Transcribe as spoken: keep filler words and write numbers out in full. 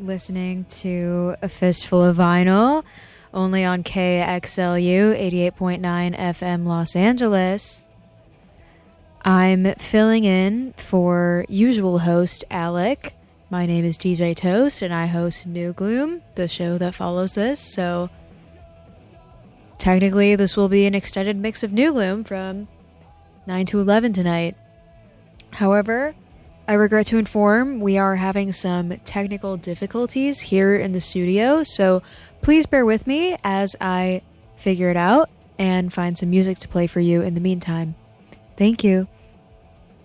listening to A Fistful of Vinyl, only on K X L U eighty-eight point nine F M Los Angeles. I'm filling in for usual host Alec. My name is D J Toast, and I host New Gloom, the show that follows this, so technically this will be an extended mix of New Gloom from nine to eleven tonight. However, I regret to inform we are having some technical difficulties here in the studio, so please bear with me as I figure it out and find some music to play for you in the meantime. Thank you.